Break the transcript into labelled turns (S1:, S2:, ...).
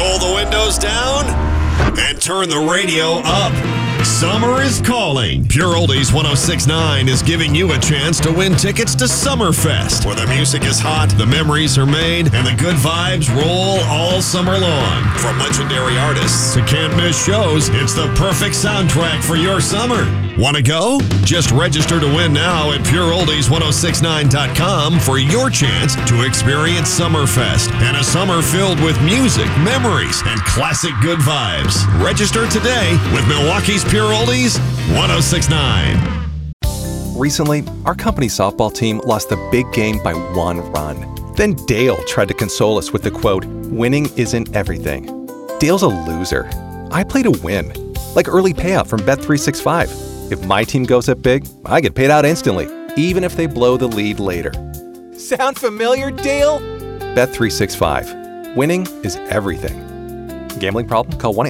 S1: Roll the windows down and turn the radio up. Summer is calling. Pure Oldies 106.9 is giving you a chance to win tickets to Summerfest, where the music is hot, the memories are made, and the good vibes roll all summer long. From legendary artists to can't-miss shows, it's the perfect soundtrack for your summer. Want to go? Just register to win now at pureoldies1069.com for your chance to experience Summerfest and a summer filled with music, memories, and classic good vibes. Register today with Milwaukee's Pure Oldies 106.9.
S2: Recently, our company's softball team lost the big game by 1 run. Then Dale tried to console us with the quote, "Winning isn't everything." Dale's a loser. I play to win, like early payout from Bet365. If my team goes up big, I get paid out instantly, even if they blow the lead later. Sound familiar, Dale? Bet365. Winning is everything. Gambling problem? Call 1-800